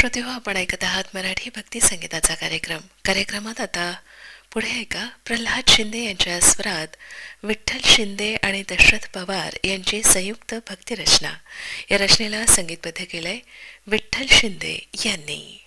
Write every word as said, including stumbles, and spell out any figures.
श्रोते हो, आपण ऐकत आहात मराठी भक्ती संगीताचा कार्यक्रम. कार्यक्रमात आता पुढे ऐका प्रल्हाद शिंदे यांच्या स्वरात विठ्ठल शिंदे आणि दशरथ पवार यांची संयुक्त भक्ती रचना. या रचनेला संगीतबद्ध केलंय विठ्ठल शिंदे यांनी.